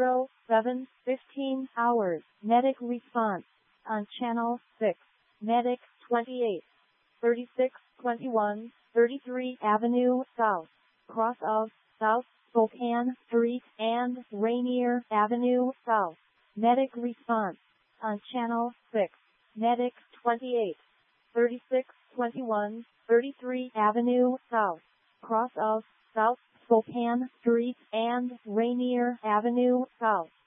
07:15 hours. Medic response on Channel 6. Medic 28, 3621 33 Avenue South, cross of South Spokane Street and Rainier Avenue South. Medic response on Channel 6. Medic 28, 3621 33 Avenue South, cross of South Spokane Street and Rainier Avenue South.